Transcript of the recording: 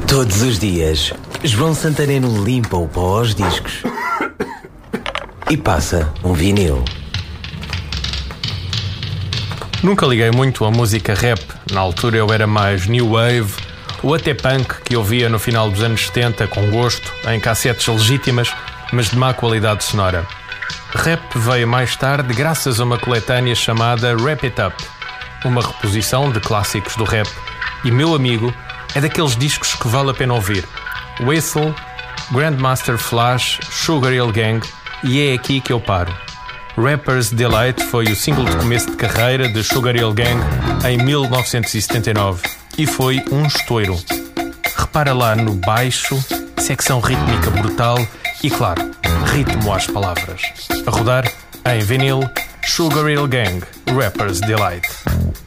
Todos os dias, João Santareno limpa o pó aos discos e passa um vinil. Nunca liguei muito a música rap. Na altura eu era mais new wave ou até punk, que ouvia no final dos anos 70 com gosto, em cassetes legítimas, mas de má qualidade sonora. Rap veio mais tarde graças a uma coletânea chamada Wrap It Up, uma reposição de clássicos do rap. E meu amigo, é daqueles discos que vale a pena ouvir. Whistle, Grandmaster Flash, Sugar Hill Gang, e é aqui que eu paro. Rapper's Delight foi o single de começo de carreira de Sugar Hill Gang em 1979 e foi um estouro. Repara lá no baixo, secção rítmica brutal e, claro, ritmo às palavras. A rodar em vinil, Sugar Hill Gang, Rapper's Delight.